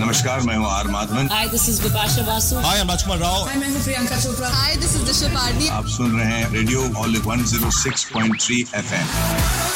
नमस्कार, मैं हूँ are Madhavan. Hi, this is Vipasha Basu. Hi, I'm Rajkumar Rao. Hi, मैं हूँ Priyanka Chopra. Hi, this is Disha Pardi. आप सुन रहे हैं रेडियो ऑलिव 106.3 FM।